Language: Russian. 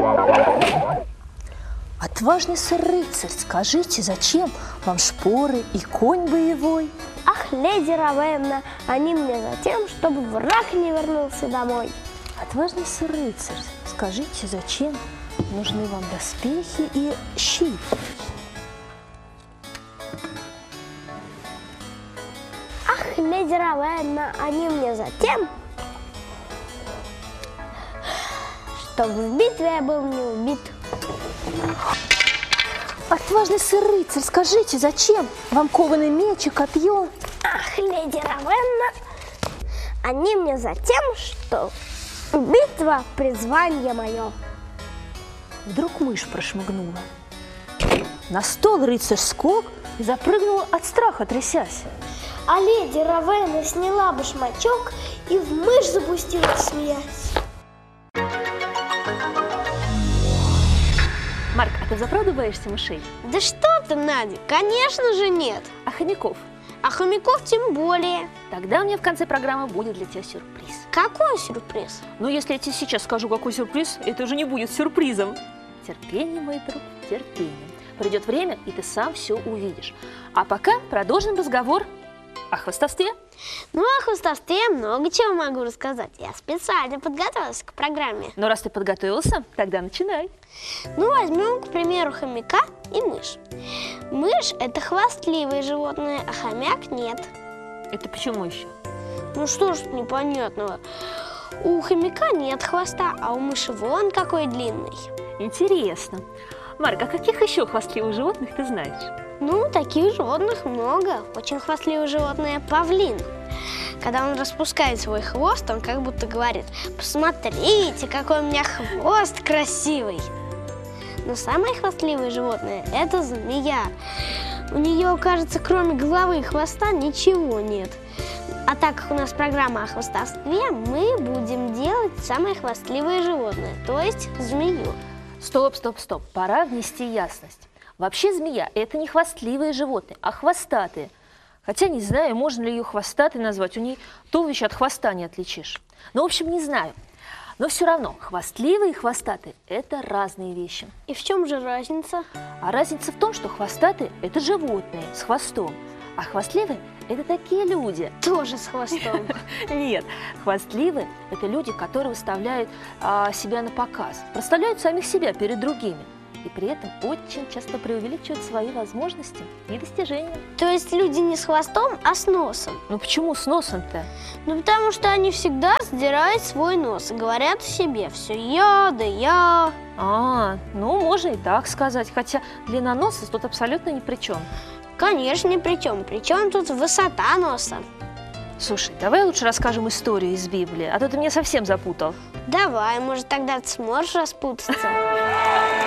Отважный сэр-рыцарь, скажите, зачем вам шпоры и конь боевой? Ах, леди Равенна, они мне за тем, чтобы враг не вернулся домой. Отважный сэр-рыцарь, скажите, зачем нужны вам доспехи и щит? Ах, леди Равенна, они мне за тем, чтобы в битве я был не убит. Отважный сэр-рыцарь, скажите, зачем вам кованый меч и копье? Ах, леди Равенна, они мне за тем, что битва – призвание мое. Вдруг мышь прошмыгнула. На стол рыцарь скок и запрыгнула от страха, трясясь. А леди Равенна сняла башмачок и в мышь запустилась, смеясь. Марк, а ты взаправду боишься мышей? Да что ты, Надя, конечно же нет. А хомяков? А хомяков тем более. Тогда у меня в конце программы будет для тебя сюрприз. Какой сюрприз? Ну, если я тебе сейчас скажу, какой сюрприз, это уже не будет сюрпризом. Терпение, мой друг, терпение. Придет время, и ты сам все увидишь. А пока продолжим разговор о хвастовстве. Ну, о хвастовстве я много чего могу рассказать. Я специально подготовилась к программе. Но раз ты подготовился, тогда начинай. Ну, возьмем, к примеру, хомяка и мышь. Мышь – это хвастливые животные, а хомяк – нет. Это почему еще? Ну, что ж тут непонятного? У хомяка нет хвоста, а у мыши вон какой длинный. Интересно. Марк, а каких еще хвастливых животных ты знаешь? Ну, таких животных много. Очень хвастливое животное – павлин. Когда он распускает свой хвост, он как будто говорит: посмотрите, какой у меня хвост красивый. Но самое хвастливое животное – это змея. У нее, кажется, кроме головы и хвоста ничего нет. А так как у нас программа о хвастовстве, мы будем делать самое хвастливое животное, то есть змею. Стоп, стоп, стоп. Пора внести ясность. Вообще змея – это не хвастливые животные, а хвостатые. Хотя не знаю, можно ли ее хвостатой назвать, у ней туловище от хвоста не отличишь. Ну, в общем, не знаю. Но все равно хвастливые и хвостатые – это разные вещи. И в чем же разница? А разница в том, что хвостатые – это животные с хвостом, а хвастливые – это такие люди. Тоже с хвостом. Нет, хвастливые – это люди, которые выставляют себя на показ, проставляют самих себя перед другими. И при этом очень часто преувеличивают свои возможности и достижения. То есть люди не с хвостом, а с носом? Ну почему с носом-то? Ну потому что они всегда задирают свой нос и говорят о себе: все я, да я. Ну можно и так сказать, хотя длина носа тут абсолютно ни при чем. Конечно, ни при чем. Причем тут высота носа. Слушай, давай лучше расскажем историю из Библии, а то ты меня совсем запутал. Давай, может, тогда ты сможешь распутаться.